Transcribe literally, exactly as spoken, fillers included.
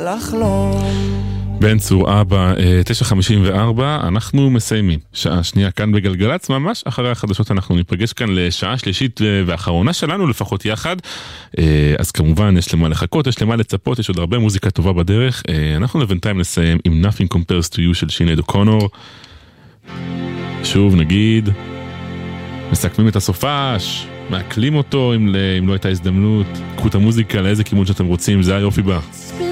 לחלום. בן צור אבא, תשע חמישים וארבע, אנחנו מסיימים. שעה שנייה כאן בגלגלץ, ממש אחרי החדשות אנחנו ניפגש כאן לשעה שלישית ואחרונה שלנו לפחות יחד. אז כמובן יש למה לחכות, יש למה לצפות, יש עוד הרבה מוזיקה טובה בדרך. אנחנו לבינתיים נסיים עם Nothing Compares to You של שינייד אוקונור. שוב נגיד, מסכמים את הסופש, מעכלים אותו אם, אם לא הייתה הזדמנות, קחו את המוזיקה לאיזה כיוון שאתם רוצים, זה היופי בה.